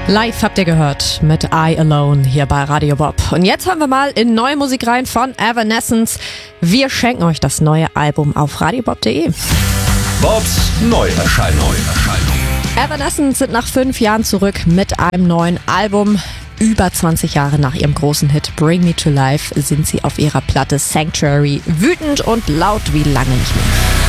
Live habt ihr gehört mit I Alone hier bei Radio Bob. Und jetzt hören wir mal in neue Musik rein von Evanescence. Wir schenken euch das neue Album auf radiobob.de. Bobs Neuerscheinung. Evanescence sind nach 5 Jahren zurück mit einem neuen Album. Über 20 Jahre nach ihrem großen Hit Bring Me to Life sind sie auf ihrer Platte Sanctuary wütend und laut wie lange nicht mehr.